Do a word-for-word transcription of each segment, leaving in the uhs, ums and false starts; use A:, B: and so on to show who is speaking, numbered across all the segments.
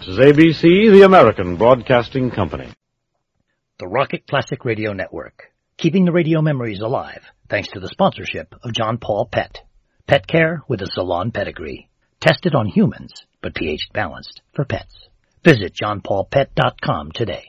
A: This is A B C, the American Broadcasting Company.
B: The Rocket Classic Radio Network, keeping the radio memories alive thanks to the sponsorship of John Paul Pet. Pet care with a salon pedigree. Tested on humans, but pH balanced for pets. Visit john paul pet dot com today.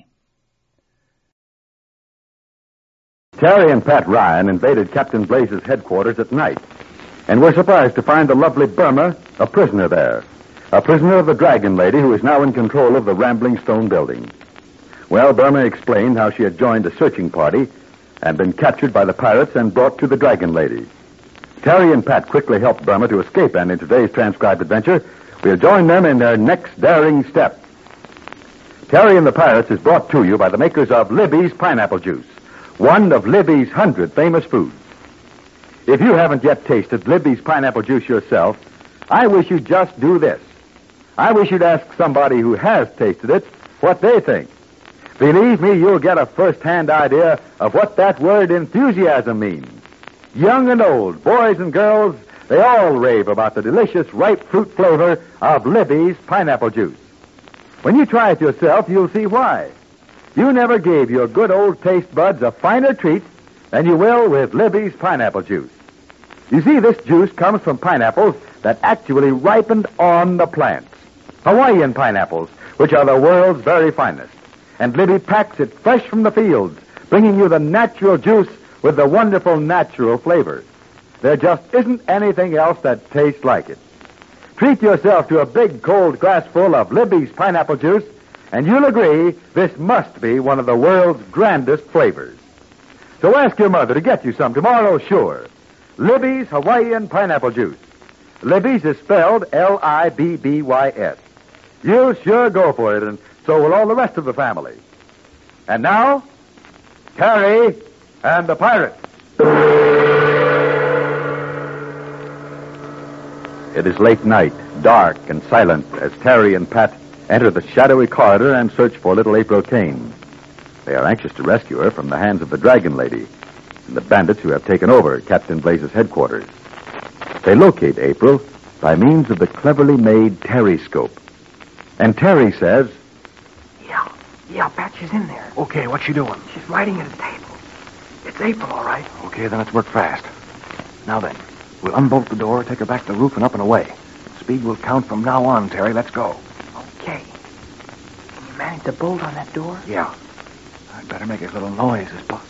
C: Terry and Pat Ryan invaded Captain Blaze's headquarters at night and were surprised to find the lovely Burma a prisoner there. A prisoner of the Dragon Lady who is now in control of the Rambling Stone building. Well, Burma explained how she had joined a searching party and been captured by the pirates and brought to the Dragon Lady. Terry and Pat quickly helped Burma to escape, and in today's transcribed adventure, we'll join them in their next daring step. Terry and the Pirates is brought to you by the makers of Libby's Pineapple Juice, one of Libby's hundred famous foods. If you haven't yet tasted Libby's Pineapple Juice yourself, I wish you'd just do this. I wish you'd ask somebody who has tasted it what they think. Believe me, you'll get a first-hand idea of what that word enthusiasm means. Young and old, boys and girls, they all rave about the delicious ripe fruit flavor of Libby's Pineapple Juice. When you try it yourself, you'll see why. You never gave your good old taste buds a finer treat than you will with Libby's Pineapple Juice. You see, this juice comes from pineapples that actually ripened on the plants. Hawaiian pineapples, which are the world's very finest. And Libby packs it fresh from the fields, bringing you the natural juice with the wonderful natural flavor. There just isn't anything else that tastes like it. Treat yourself to a big cold glass full of Libby's Pineapple Juice, and you'll agree this must be one of the world's grandest flavors. So ask your mother to get you some tomorrow, sure. Libby's Hawaiian Pineapple Juice. Libby's is spelled L I B B Y S. You'll sure go for it, and so will all the rest of the family. And now, Terry and the Pirates. It is late night, dark and silent, as Terry and Pat enter the shadowy corridor and search for little April Kane. They are anxious to rescue her from the hands of the Dragon Lady and the bandits who have taken over Captain Blaze's headquarters. They locate April by means of the cleverly made Terry-scope. And Terry says,
D: Yeah, yeah, Pat, she's in there.
E: Okay, what's she doing?
D: She's writing at a table. It's April, all right.
E: Okay, then let's work fast. Now then, we'll unbolt the door, take her back to the roof, and up and away. Speed will count from now on, Terry. Let's go.
D: Okay. Can you manage to bolt on that door?
E: Yeah. I'd better make as little noise as possible.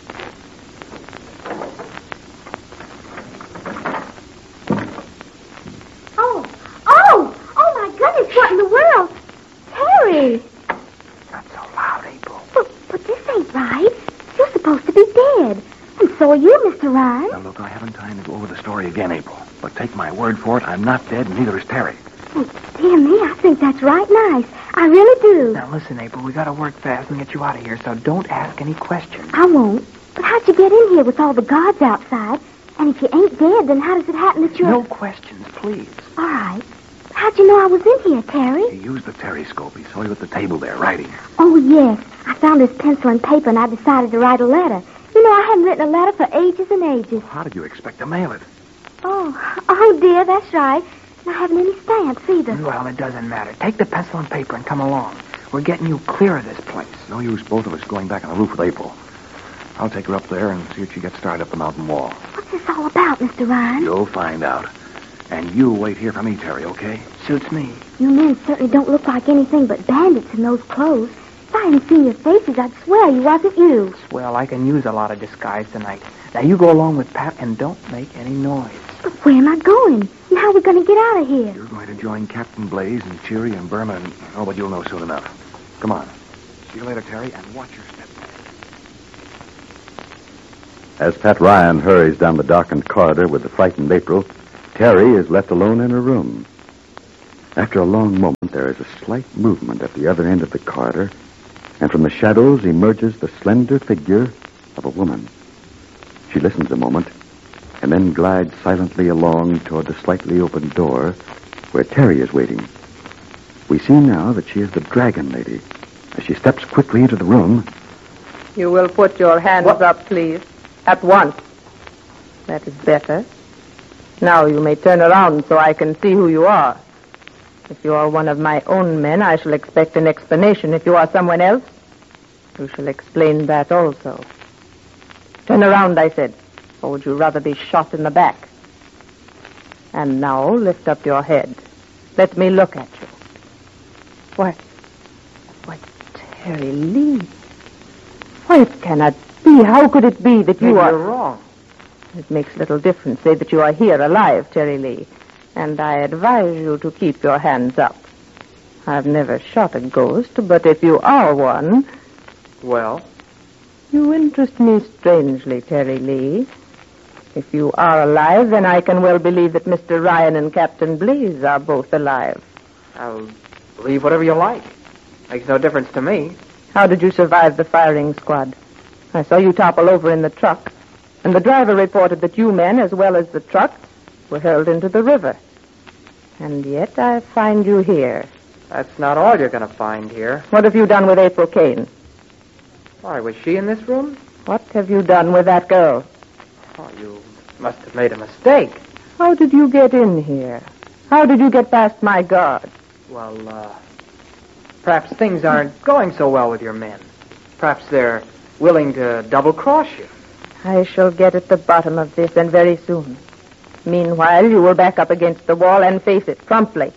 F: Oh, oh, oh my goodness, what in the world? Terry!
D: Not so loud, April.
F: But, but this ain't right. You're supposed to be dead. And so are you, Mister Ryan.
E: Now, look, I haven't time to go over the story again, April. But take my word for it, I'm not dead, and neither is Terry.
F: Oh, dear me, I think that's right nice. I really do.
D: Now, listen, April, we gotta work fast and get you out of here, so don't ask any questions.
F: I won't. But how'd you get in here with all the guards outside? And if you ain't dead, then how does it happen that you're...
D: No questions, please.
F: All right. How'd you know I was in here, Terry?
E: He used the Terry-scope. He saw you at the table there, writing.
F: Oh, yes. I found this pencil and paper, and I decided to write a letter. You know, I hadn't written a letter for ages and ages.
E: How did you expect to mail it?
F: Oh, oh, dear, that's right. And I haven't any stamps either.
D: Well, it doesn't matter. Take the pencil and paper and come along. We're getting you clear of this place.
E: No use both of us going back on the roof with April. I'll take her up there and see if she gets started up the mountain wall.
F: What's this all about, Mister Ryan?
E: You'll find out. And you wait here for me, Terry, okay?
D: Suits me.
F: You men certainly don't look like anything but bandits in those clothes. If I hadn't seen your faces, I'd swear you wasn't you.
D: Well, I can use a lot of disguise tonight. Now, you go along with Pat and don't make any noise.
F: But where am I going? And how are we going to get out of here?
E: You're going to join Captain Blaze and Cheery and Burma and... Oh, but you'll know soon enough. Come on. See you later, Terry, and watch your step.
C: As Pat Ryan hurries down the darkened corridor with the frightened April, Terry is left alone in her room. After a long moment, there is a slight movement at the other end of the corridor, and from the shadows emerges the slender figure of a woman. She listens a moment, and then glides silently along toward the slightly opened door where Terry is waiting. We see now that she is the Dragon Lady. As she steps quickly into the room...
G: You will put your hands what? up, please. At once. That is better. Now you may turn around so I can see who you are. If you are one of my own men, I shall expect an explanation. If you are someone else, you shall explain that also. Turn around, I said. Or would you rather be shot in the back? And now lift up your head. Let me look at you. What? What, Terry Lee? Why, it cannot be. How could it be that you
D: Maybe
G: are...
D: you're wrong.
G: It makes little difference. Say that you are here alive, Terry Lee. And I advise you to keep your hands up. I've never shot a ghost, but if you are one...
D: Well?
G: You interest me strangely, Terry Lee. If you are alive, then I can well believe that Mister Ryan and Captain Blaze are both alive.
D: I'll believe whatever you like. Makes no difference to me.
G: How did you survive the firing squad? I saw you topple over in the truck, and the driver reported that you men, as well as the truck, were hurled into the river. And yet I find you here.
D: That's not all you're going to find here.
G: What have you done with April Kane?
D: Why, was she in this room?
G: What have you done with that girl?
D: Oh, you must have made a mistake.
G: How did you get in here? How did you get past my guard?
D: Well, uh, perhaps things aren't going so well with your men. Perhaps they're willing to double-cross you.
G: I shall get at the bottom of this, and very soon. Meanwhile, you will back up against the wall and face it promptly.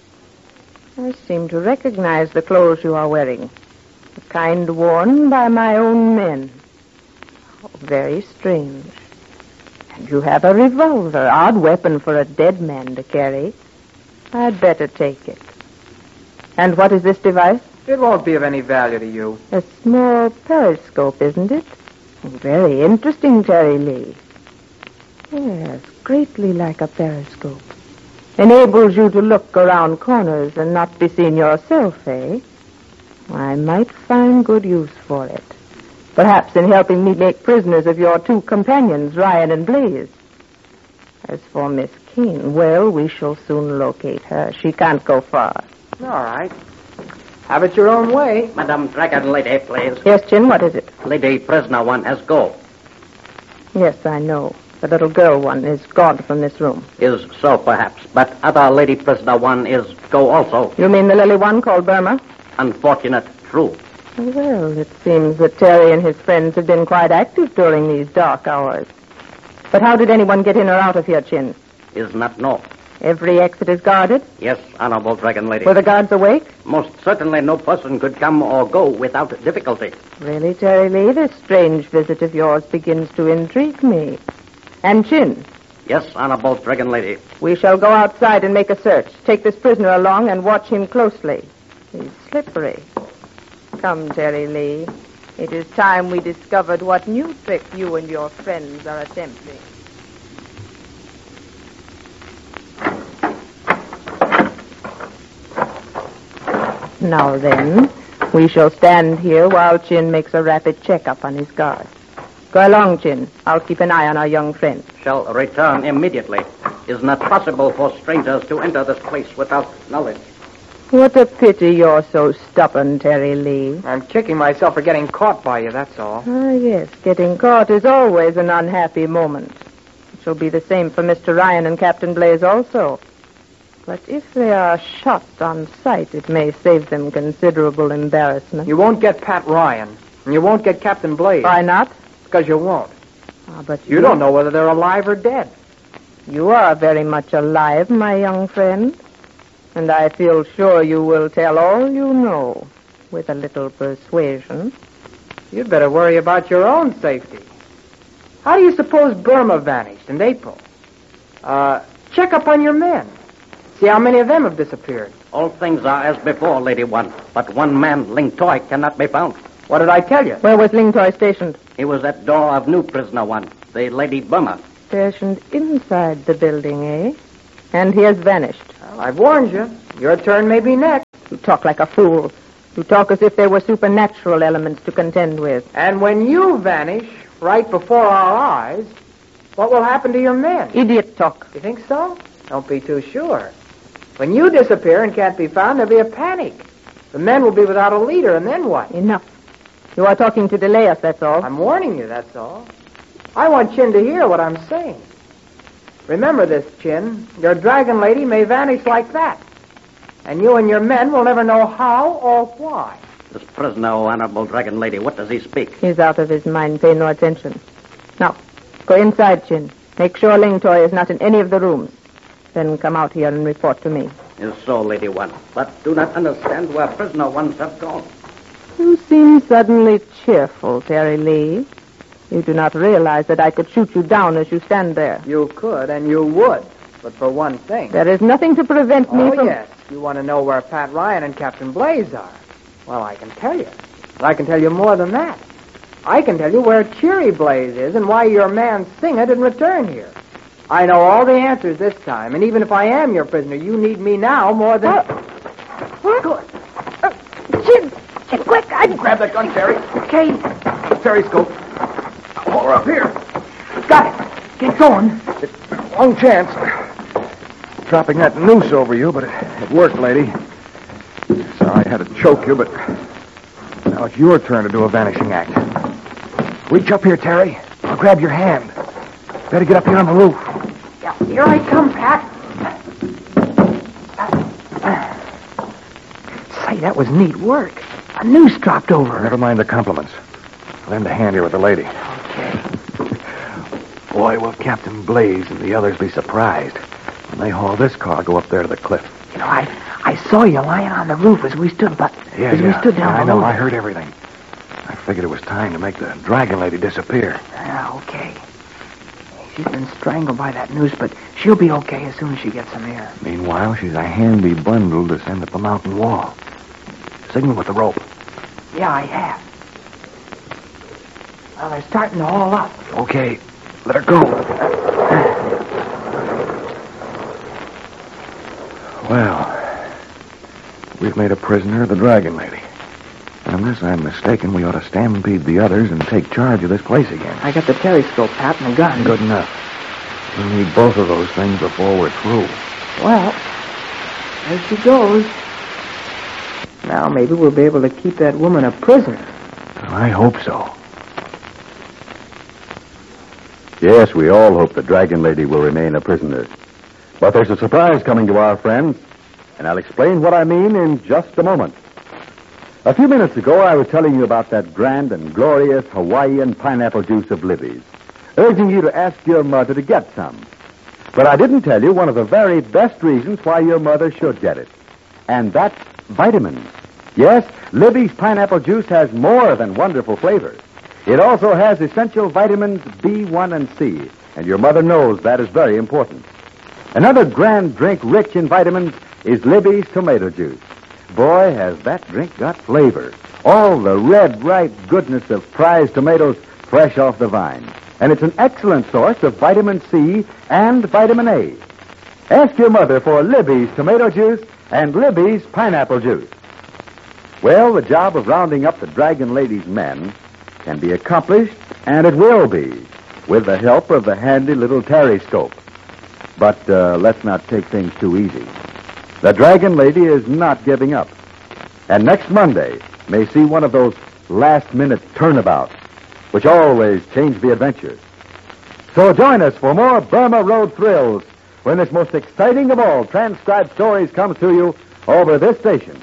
G: I seem to recognize the clothes you are wearing. The kind worn by my own men. Oh, very strange. And you have a revolver, odd weapon for a dead man to carry. I'd better take it. And what is this device?
D: It won't be of any value to you.
G: A small periscope, isn't it? Very interesting, Terry Lee. Yes, greatly like a periscope. Enables you to look around corners and not be seen yourself, eh? I might find good use for it. Perhaps in helping me make prisoners of your two companions, Ryan and Blaze. As for Miss Keene, well, we shall soon locate her. She can't go far.
D: All right. Have it your own way.
H: Madam Dragon Lady, please.
G: Yes, Chin, what is it?
H: Lady prisoner one has go.
G: Yes, I know. The little girl one is gone from this room.
H: Is so, perhaps. But other lady prisoner one is go also.
G: You mean the lily one called Burma?
H: Unfortunate, true.
G: Well, it seems that Terry and his friends have been quite active during these dark hours. But how did anyone get in or out of here, Chin?
H: Is not know.
G: Every exit is guarded?
H: Yes, Honorable Dragon Lady.
G: Were the guards awake?
H: Most certainly no person could come or go without difficulty.
G: Really, Terry Lee, this strange visit of yours begins to intrigue me. And Chin?
H: Yes, Honorable Dragon Lady.
G: We shall go outside and make a search. Take this prisoner along and watch him closely. He's slippery. Come, Terry Lee. It is time we discovered what new trick you and your friends are attempting. Now then, we shall stand here while Chin makes a rapid checkup on his guard. Go along, Chin. I'll keep an eye on our young friend.
H: Shall return immediately. Is not possible for strangers to enter this place without knowledge.
G: What a pity you're so stubborn, Terry Lee.
D: I'm kicking myself for getting caught by you, that's all.
G: Ah, yes. Getting caught is always an unhappy moment. It shall be the same for Mister Ryan and Captain Blaze also. But if they are shot on sight, it may save them considerable embarrassment.
D: You won't get Pat Ryan, and you won't get Captain Blaze.
G: Why not?
D: Because you won't.
G: Ah, but
D: You don't know whether they're alive or dead.
G: You are very much alive, my young friend. And I feel sure you will tell all you know, with a little persuasion.
D: You'd better worry about your own safety. How do you suppose Burma vanished in April? Uh, check up on your men. See how many of them have disappeared.
H: All things are as before, Lady One. But one man, Ling Toy, cannot be found.
D: What did I tell you?
G: Where was Ling Toy stationed?
H: He was at door of new prisoner one, the Lady Burma.
G: Stationed inside the building, eh? And he has vanished.
D: Well, I've warned you. Your turn may be next.
G: You talk like a fool. You talk as if there were supernatural elements to contend with.
D: And when you vanish, right before our eyes, what will happen to your men?
G: Idiot talk.
D: You think so? Don't be too sure. When you disappear and can't be found, there'll be a panic. The men will be without a leader, and then what?
G: Enough. You are talking to delay us, that's all.
D: I'm warning you, that's all. I want Chin to hear what I'm saying. Remember this, Chin. Your dragon lady may vanish like that. And you and your men will never know how or why.
H: This prisoner, oh, Honorable Dragon Lady, what does he speak?
G: He's out of his mind. Pay no attention. Now, go inside, Chin. Make sure Ling Toy is not in any of the rooms. Then come out here and report to me.
H: Is so, Lady One. But do not understand where prisoner ones have gone.
G: You seem suddenly cheerful, Terry Lee. You do not realize that I could shoot you down as you stand there.
D: You could, and you would. But for one thing.
G: There is nothing to prevent me
D: oh,
G: from...
D: Oh, yes. You want to know where Pat Ryan and Captain Blaze are. Well, I can tell you. But I can tell you more than that. I can tell you where Cheery Blaze is and why your man Singer didn't return here. I know all the answers this time, and even if I am your prisoner, you need me now more than...
G: What? What? Good. Uh, Jim! Jim, quick! I...
E: Grab that gun, Terry.
G: Okay.
E: Periscope. Hold her up here.
G: Got it. Get going.
E: Long chance. Dropping that noose over you, but it, it worked, lady. Sorry I had to choke you, but now it's your turn to do a vanishing act. Reach up here, Terry. I'll grab your hand. Better get up here on the roof.
D: Yeah, here I come, Pat. Say, that was neat work. A noose dropped over.
E: Never mind the compliments. Lend a hand here with the lady.
D: Okay.
E: Boy, will Captain Blaze and the others be surprised when they haul this cargo up there to the cliff.
D: You know, I I saw you lying on the roof as we stood, but
E: yeah,
D: as
E: yeah.
D: we stood down
E: yeah, I
D: below.
E: know. I heard everything. I figured it was time to make the Dragon Lady disappear.
D: Ah, okay. She's been strangled by that noose, but she'll be okay as soon as she gets some air.
E: Meanwhile, she's a handy bundle to send up the mountain wall. Signal with the rope.
D: Yeah, I have. Well, they're starting to haul up.
E: Okay, let her go. Well, we've made a prisoner of the Dragon Lady. And unless I'm mistaken, we ought to stampede the others and take charge of this place again.
D: I got the periscope, Pat, and the gun.
E: Good enough. We'll need both of those things before we're through.
D: Well, there she goes. Now maybe we'll be able to keep that woman a prisoner.
E: I hope so.
C: Yes, we all hope the Dragon Lady will remain a prisoner. But there's a surprise coming to our friends, and I'll explain what I mean in just a moment. A few minutes ago, I was telling you about that grand and glorious Hawaiian pineapple juice of Libby's, urging you to ask your mother to get some. But I didn't tell you one of the very best reasons why your mother should get it, and that's vitamins. Yes, Libby's pineapple juice has more than wonderful flavors. It also has essential vitamins B one and C, and your mother knows that is very important. Another grand drink rich in vitamins is Libby's tomato juice. Boy, has that drink got flavor. All the red, ripe goodness of prize tomatoes fresh off the vine. And it's an excellent source of vitamin C and vitamin A. Ask your mother for Libby's tomato juice and Libby's pineapple juice. Well, the job of rounding up the Dragon Lady's men can be accomplished, and it will be, with the help of the handy little periscope. But uh, let's not take things too easy. The Dragon Lady is not giving up. And next Monday may see one of those last-minute turnabouts, which always change the adventure. So join us for more Burma Road thrills when this most exciting of all transcribed stories comes to you over this station.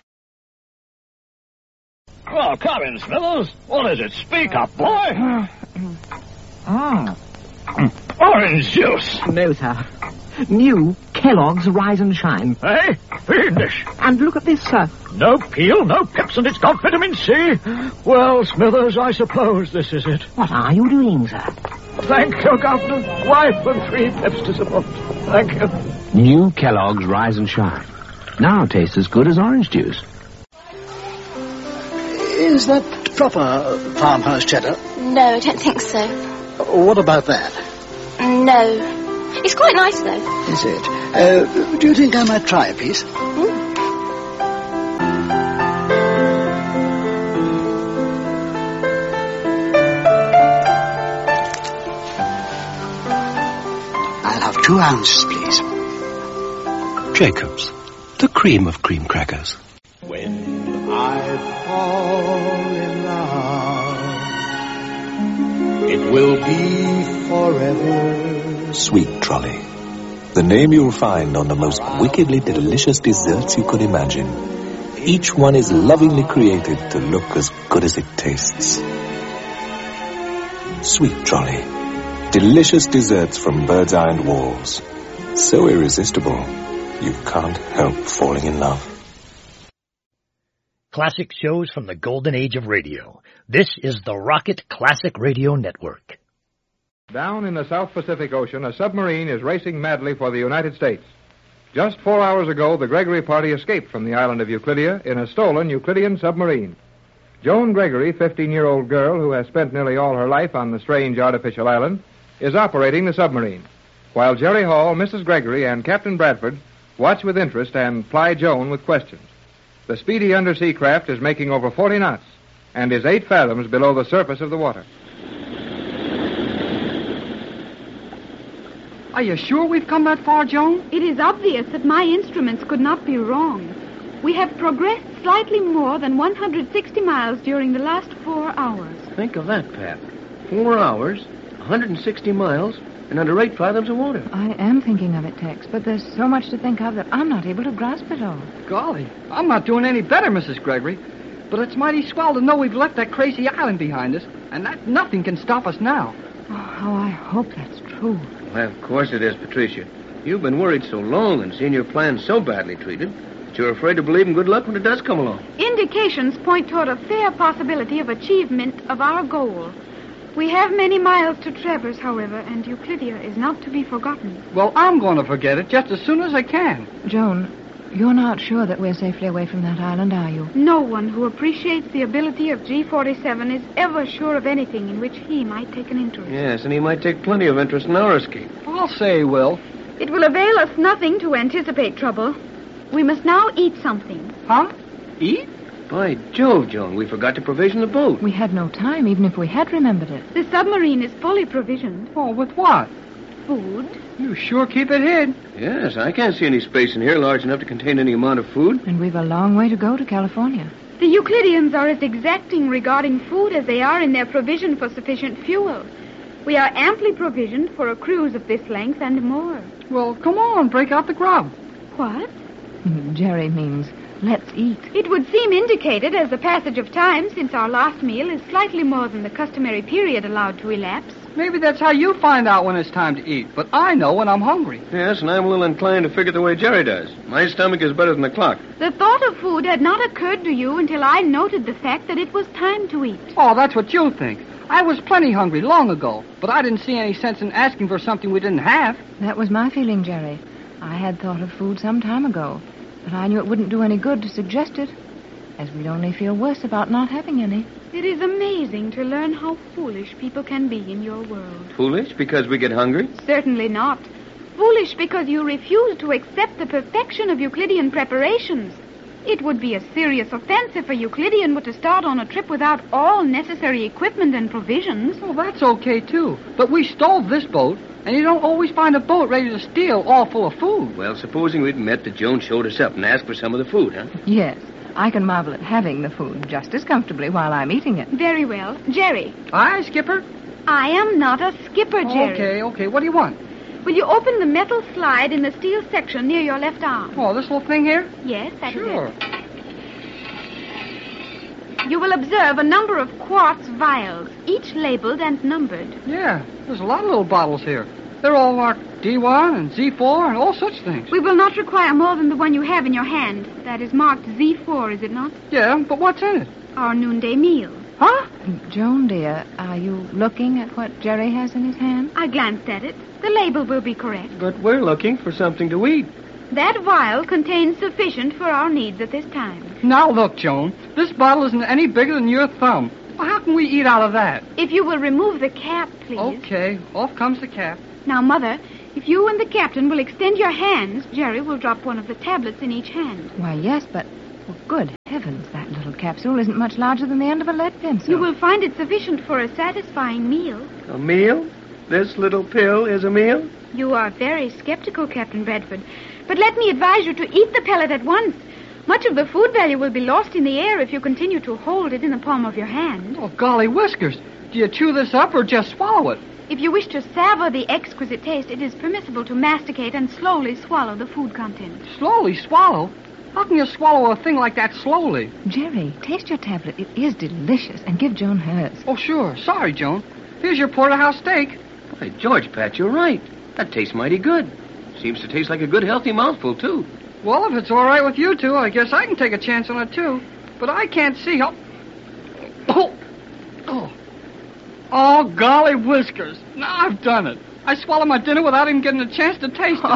I: Well, come in, Smithers. What is it? Speak up, boy.
J: Mm.
I: Orange juice.
J: No, sir. New Kellogg's Rise and Shine.
I: Hey, fiendish.
J: And look at this, sir.
I: No peel, no pips, and it's got vitamin C. Well, Smithers, I suppose this is it.
J: What are you doing, sir?
I: Thank you, Governor. Wife and three pips to support. Thank you.
K: New Kellogg's Rise and Shine. Now tastes as good as orange juice.
L: Is that proper farmhouse cheddar?
M: No, I don't think so.
L: What about that?
M: No. It's quite nice, though.
L: Is it? Uh, do you think I might try a piece?
M: Mm.
L: I'll have two ounces, please.
N: Jacob's, the cream of cream crackers.
O: When I fall in love, it will be forever.
N: Sweet Trolley,
P: the name you'll find on the most wickedly delicious desserts you could imagine. Each one is lovingly created to look as good as it tastes. Sweet Trolley. Delicious desserts from Bird's Eye and Walls. So irresistible, you can't help falling in love.
B: Classic shows from the golden age of radio. This is the Rocket Classic Radio Network.
Q: Down in the South Pacific Ocean, a submarine is racing madly for the United States. Just four hours ago, the Gregory party escaped from the island of Euclidia in a stolen Euclidean submarine. Joan Gregory, fifteen-year-old girl who has spent nearly all her life on the strange artificial island, is operating the submarine, while Jerry Hall, Missus Gregory, and Captain Bradford watch with interest and ply Joan with questions. The speedy undersea craft is making over forty knots and is eight fathoms below the surface of the water.
R: Are you sure we've come that far, Joan?
S: It is obvious that my instruments could not be wrong. We have progressed slightly more than one hundred sixty miles during the last four hours.
T: Think of that, Pat. Four hours, one hundred sixty miles, and under eight fathoms of water.
G: I am thinking of it, Tex, but there's so much to think of that I'm not able to grasp it all.
R: Golly, I'm not doing any better, Missus Gregory. But it's mighty swell to know we've left that crazy island behind us, and that nothing can stop us now.
G: Oh, how I hope that's true.
T: Well, of course it is, Patricia. You've been worried so long and seen your plans so badly treated that you're afraid to believe in good luck when it does come along.
S: Indications point toward a fair possibility of achievement of our goal. We have many miles to traverse, however, and Euclidia is not to be forgotten.
R: Well, I'm going to forget it just as soon as I can.
G: Joan, you're not sure that we're safely away from that island, are you?
S: No one who appreciates the ability of G forty-seven is ever sure of anything in which he might take an interest.
T: Yes, and he might take plenty of interest in our escape.
R: I'll say he will.
S: It will avail us nothing to anticipate trouble. We must now eat something.
R: Huh? Eat?
T: By Jove, Joan, we forgot to provision the boat.
G: We had no time, even if we had remembered it.
S: The submarine is fully provisioned.
R: Oh, with what?
S: Food.
R: You sure keep it hid.
T: Yes, I can't see any space in here large enough to contain any amount of food.
G: And we've a long way to go to California.
S: The Euclideans are as exacting regarding food as they are in their provision for sufficient fuel. We are amply provisioned for a cruise of this length and more.
R: Well, come on, break out the grub.
S: What?
G: Jerry means let's eat.
S: It would seem indicated as the passage of time since our last meal is slightly more than the customary period allowed to elapse.
R: Maybe that's how you find out when it's time to eat, but I know when I'm hungry.
T: Yes, and I'm a little inclined to figure the way Jerry does. My stomach is better than the clock.
S: The thought of food had not occurred to you until I noted the fact that it was time to eat.
R: Oh, that's what you think. I was plenty hungry long ago, but I didn't see any sense in asking for something we didn't have.
G: That was my feeling, Jerry. I had thought of food some time ago, but I knew it wouldn't do any good to suggest it, as we'd only feel worse about not having any.
S: It is amazing to learn how foolish people can be in your world.
T: Foolish because we get hungry?
S: Certainly not. Foolish because you refuse to accept the perfection of Euclidean preparations. It would be a serious offense if a Euclidean were to start on a trip without all necessary equipment and provisions.
R: Well, that's okay, too. But we stole this boat, and you don't always find a boat ready to steal all full of food.
T: Well, supposing we'd met that Joan showed us up and asked for some of the food, huh?
G: Yes. I can marvel at having the food just as comfortably while I'm eating it.
S: Very well. Jerry.
R: Aye, Skipper?
S: I am not a skipper, Jerry.
R: Okay, okay. What do you want?
S: Will you open the metal slide in the steel section near your left arm?
R: Oh, this little thing here?
S: Yes, that
R: sure.
S: is it. You will observe a number of quartz vials, each labeled and numbered.
R: Yeah, there's a lot of little bottles here. They're all marked D one and Z four and all such things.
S: We will not require more than the one you have in your hand. That is marked Z four, is it not?
R: Yeah, but what's in it?
S: Our noonday meal.
R: Huh?
G: Joan, dear, are you looking at what Jerry has in his hand?
S: I glanced at it. The label will be correct.
T: But we're looking for something to eat.
S: That vial contains sufficient for our needs at this time.
R: Now look, Joan. This bottle isn't any bigger than your thumb. Well, how can we eat out of that?
S: If you will remove the cap, please.
R: Okay, off comes the cap.
S: Now, Mother, if you and the captain will extend your hands, Jerry will drop one of the tablets in each hand.
G: Why, yes, but, well, good heavens, that little capsule isn't much larger than the end of a lead pencil.
S: You will find it sufficient for a satisfying meal.
T: A meal? This little pill is a meal?
S: You are very skeptical, Captain Bradford. But let me advise you to eat the pellet at once. Much of the food value will be lost in the air if you continue to hold it in the palm of your hand.
R: Oh, golly whiskers. Do you chew this up or just swallow it?
S: If you wish to savor the exquisite taste, it is permissible to masticate and slowly swallow the food content.
R: Slowly swallow? How can you swallow a thing like that slowly?
G: Jerry, taste your tablet. It is delicious. And give Joan hers.
R: Oh, sure. Sorry, Joan. Here's your porterhouse steak.
T: By George, Pat, you're right. That tastes mighty good. Seems to taste like a good, healthy mouthful, too.
R: Well, if it's all right with you two, I guess I can take a chance on it, too. But I can't see how... Oh! Oh! Oh, golly whiskers. Now I've done it. I swallowed my dinner without even getting a chance to taste it.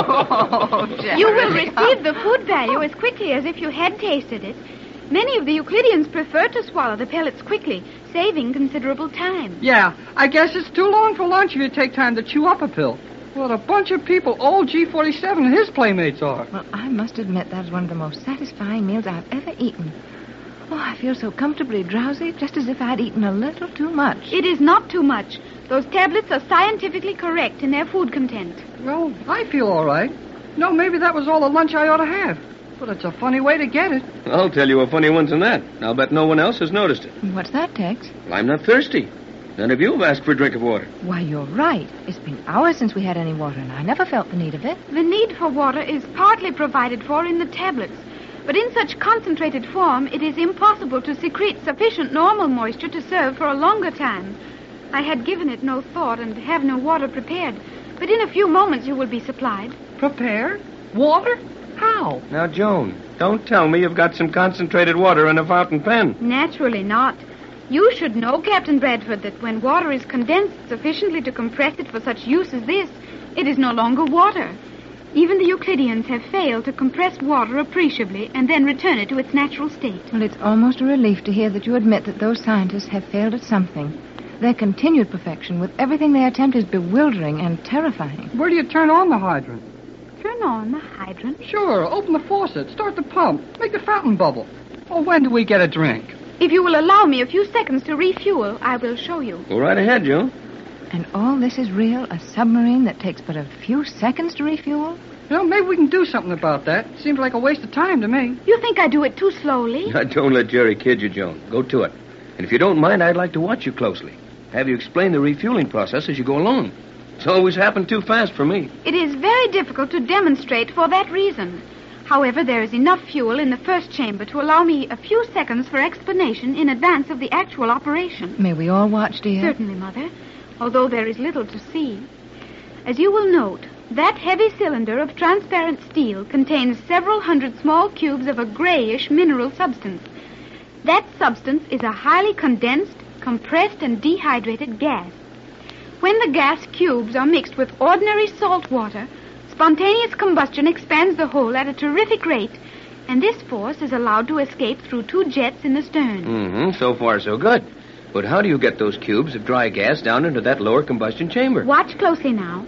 S: Oh, you will receive the food value as quickly as if you had tasted it. Many of the Euclideans prefer to swallow the pellets quickly, saving considerable time.
R: Yeah, I guess it's too long for lunch if you take time to chew up a pill. What a bunch of people old G forty-seven and his playmates are.
G: Well, I must admit that is one of the most satisfying meals I've ever eaten. Oh, I feel so comfortably drowsy, just as if I'd eaten a little too much.
S: It is not too much. Those tablets are scientifically correct in their food content.
R: Well, I feel all right. No, maybe that was all the lunch I ought to have. But it's a funny way to get it.
T: I'll tell you a funny one than that. I'll bet no one else has noticed it.
G: What's that, Tex?
T: Well, I'm not thirsty. None of you have asked for a drink of water.
G: Why, you're right. It's been hours since we had any water, and I never felt the need of it.
S: The need for water is partly provided for in the tablets. But in such concentrated form, it is impossible to secrete sufficient normal moisture to serve for a longer time. I had given it no thought and have no water prepared. But in a few moments you will be supplied.
R: Prepared? Water? How?
T: Now, Joan, don't tell me you've got some concentrated water in a fountain pen.
S: Naturally not. You should know, Captain Bradford, that when water is condensed sufficiently to compress it for such use as this, it is no longer water. Even the Euclideans have failed to compress water appreciably and then return it to its natural state.
G: Well, it's almost a relief to hear that you admit that those scientists have failed at something. Their continued perfection with everything they attempt is bewildering and terrifying.
R: Where do you turn on the hydrant?
S: Turn on the hydrant?
R: Sure. Open the faucet. Start the pump. Make the fountain bubble. Oh, when do we get a drink?
S: If you will allow me a few seconds to refuel, I will show you.
T: Go right ahead, Joan.
G: And all this is real? A submarine that takes but a few seconds to refuel?
R: Well, maybe we can do something about that. Seems like a waste of time to me.
S: You think I do it too slowly?
T: Now, don't let Jerry kid you, Joan. Go to it. And if you don't mind, I'd like to watch you closely. Have you explain the refueling process as you go along. It's always happened too fast for me.
S: It is very difficult to demonstrate for that reason. However, there is enough fuel in the first chamber to allow me a few seconds for explanation in advance of the actual operation.
G: May we all watch, dear?
S: Certainly, Mother, although there is little to see. As you will note, that heavy cylinder of transparent steel contains several hundred small cubes of a grayish mineral substance. That substance is a highly condensed, compressed, and dehydrated gas. When the gas cubes are mixed with ordinary salt water, spontaneous combustion expands the whole at a terrific rate, and this force is allowed to escape through two jets in the stern.
T: Mm-hmm. So far, so good. But how do you get those cubes of dry gas down into that lower combustion chamber?
S: Watch closely now.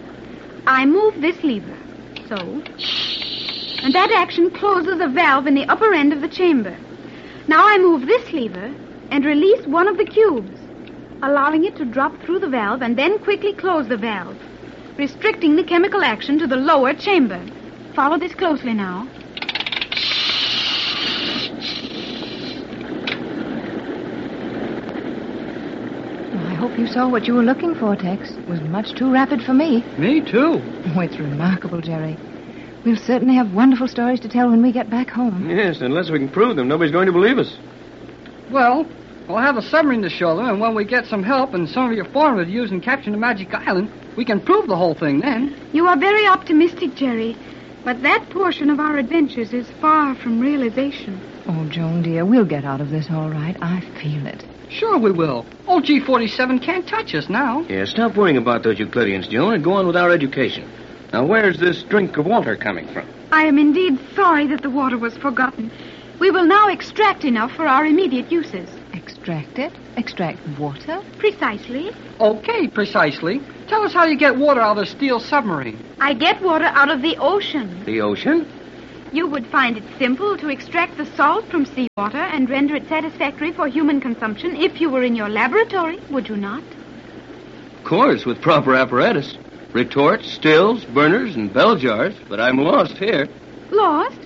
S: I move this lever, so, and that action closes a valve in the upper end of the chamber. Now I move this lever and release one of the cubes, allowing it to drop through the valve and then quickly close the valve, restricting the chemical action to the lower chamber. Follow this closely now.
G: I hope you saw what you were looking for, Tex. It was much too rapid for me.
R: Me, too.
G: Oh, it's remarkable, Jerry. We'll certainly have wonderful stories to tell when we get back home.
T: Yes, unless we can prove them, nobody's going to believe us.
R: Well, we'll have a submarine to show them, and when we get some help and some of your foreigners use in capturing the Magic Island, we can prove the whole thing then.
S: You are very optimistic, Jerry, but that portion of our adventures is far from realization.
G: Oh, Joan, dear, we'll get out of this all right. I feel it.
R: Sure we will. Old G forty-seven can't touch us now.
T: Yeah, stop worrying about those Euclideans, Joan, and go on with our education. Now, where's this drink of water coming from?
S: I am indeed sorry that the water was forgotten. We will now extract enough for our immediate uses.
G: Extract it? Extract water?
S: Precisely.
R: Okay, precisely. Tell us how you get water out of a steel submarine.
S: I get water out of the ocean.
T: The ocean?
S: You would find it simple to extract the salt from seawater and render it satisfactory for human consumption if you were in your laboratory, would you not?
T: Of course, with proper apparatus. Retorts, stills, burners, and bell jars, but I'm lost here.
S: Lost?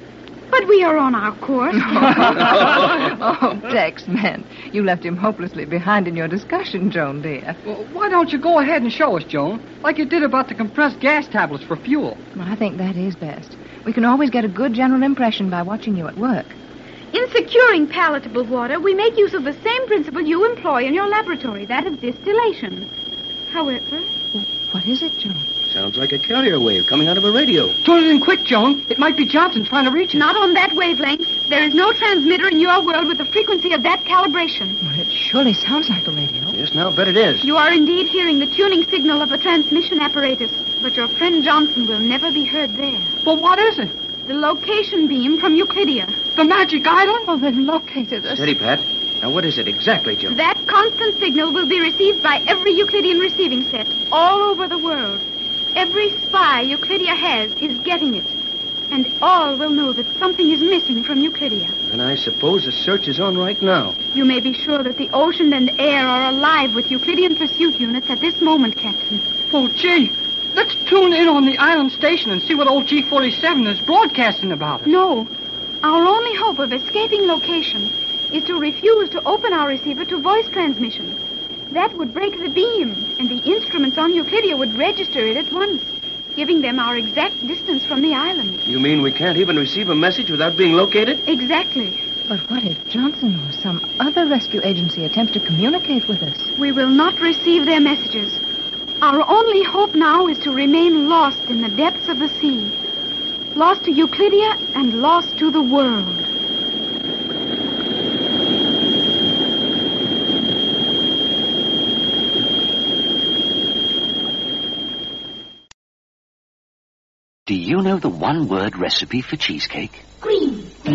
S: But we are on our course.
G: Oh, Tex, man. You left him hopelessly behind in your discussion, Joan, dear.
R: Well, why don't you go ahead and show us, Joan, like you did about the compressed gas tablets for fuel?
G: Well, I think that is best. We can always get a good general impression by watching you at work.
S: In securing palatable water, we make use of the same principle you employ in your laboratory, that of distillation. However...
G: What is it, Joan?
T: Sounds like a carrier wave coming out of a radio.
R: Turn it in quick, Joan. It might be Johnson trying to reach us.
S: Not on that wavelength. There is no transmitter in your world with a frequency of that calibration.
G: Well, it surely sounds like a radio.
T: Yes, now, bet it is.
S: You are indeed hearing the tuning signal of a transmission apparatus, but your friend Johnson will never be heard there.
R: Well, what is it?
S: The location beam from Euclidia.
R: The magic island?
G: Oh, they've located us.
T: Steady, Pat. Now, what is it exactly, Joan?
S: That constant signal will be received by every Euclidean receiving set all over the world. Every spy Euclidia has is getting it. And all will know that something is missing from Euclidia.
T: And I suppose the search is on right now.
S: You may be sure that the ocean and air are alive with Euclidean pursuit units at this moment, Captain.
R: Oh, gee. Let's tune in on the island station and see what old G forty-seven is broadcasting about it.
S: No. Our only hope of escaping location is to refuse to open our receiver to voice transmission. That would break the beam, and the instruments on Euclidia would register it at once, giving them our exact distance from the island.
T: You mean we can't even receive a message without being located?
S: Exactly.
G: But what if Johnson or some other rescue agency attempt to communicate with us?
S: We will not receive their messages. Our only hope now is to remain lost in the depths of the sea. Lost to Euclidia and lost to the world.
U: Do you know the one-word recipe for cheesecake?